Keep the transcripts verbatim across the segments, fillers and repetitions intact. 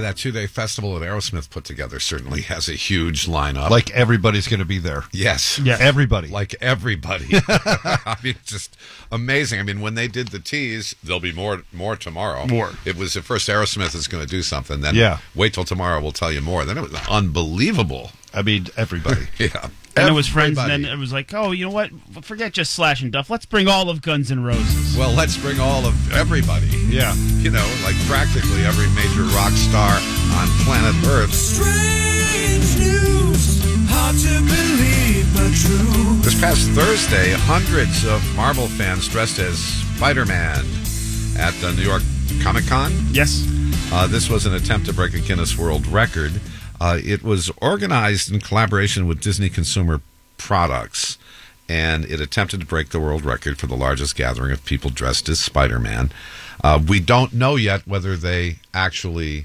that two-day festival that Aerosmith put together certainly has a huge lineup. Like everybody's going to be there. Yes. Yeah. Everybody. Like everybody. I mean, it's just amazing. I mean, when they did the tease, there'll be more more tomorrow. More. It was at first Aerosmith is going to do something. Then yeah. wait till tomorrow, we'll tell you more. Then it was unbelievable. I mean, everybody. yeah. And it was friends, and then it was like, oh, you know what? Forget just Slash and Duff. Let's bring all of Guns N' Roses. Well, let's bring all of everybody. Yeah. You know, like practically every major rock star on planet Earth. Strange news, hard to believe, but true. This past Thursday, hundreds of Marvel fans dressed as Spider-Man at the New York Comic-Con. Yes. Uh, this was an attempt to break a Guinness World Record. Uh, it was organized in collaboration with Disney Consumer Products, and it attempted to break the world record for the largest gathering of people dressed as Spider-Man. Uh, we don't know yet whether they actually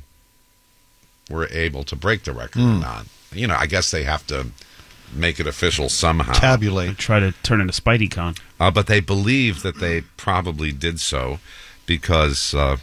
were able to break the record mm. or not. You know, I guess they have to make it official somehow. Tabulate. Try to turn into SpideyCon. Uh, but they believe that they probably did so because, uh,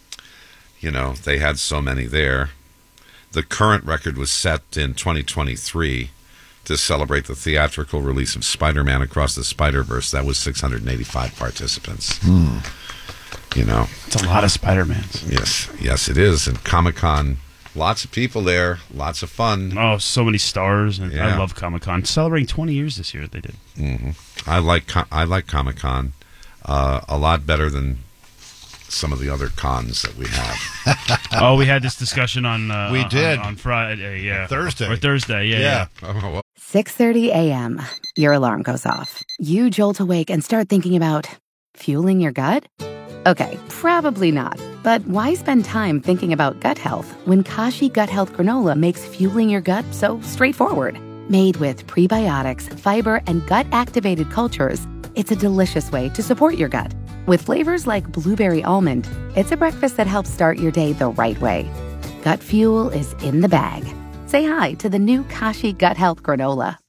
you know, they had so many there. The current record was set in twenty twenty-three to celebrate the theatrical release of Spider-Man Across the Spider-Verse. That was six hundred eighty-five participants. Hmm. You know. It's a lot of Spider-Mans. Yes, yes, it is. And Comic-Con, lots of people there, lots of fun. Oh, so many stars. And Yeah. I love Comic-Con. Celebrating twenty years this year, they did. Mm-hmm. I like co- I like Comic-Con uh, a lot better than some of the other cons that we have. Oh, we had this discussion on uh, we did on, on Friday, yeah, Thursday or Thursday, yeah, yeah. yeah. Oh, well. six thirty a.m. Your alarm goes off. You jolt awake and start thinking about fueling your gut. Okay, probably not. But why spend time thinking about gut health when Kashi Gut Health Granola makes fueling your gut so straightforward? Made with prebiotics, fiber, and gut-activated cultures, it's a delicious way to support your gut. With flavors like blueberry almond, it's a breakfast that helps start your day the right way. Gut fuel is in the bag. Say hi to the new Kashi Gut Health Granola.